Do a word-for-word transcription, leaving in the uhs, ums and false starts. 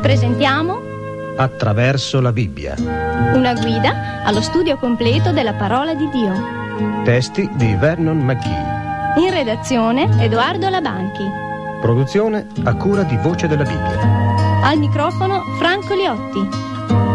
presentiamo Attraverso la Bibbia. una guida allo studio completo della parola di Dio. Testi di Vernon McGee. In redazione Edoardo Labanchi. Produzione a cura di Voce della Bibbia. Al microfono Franco Liotti.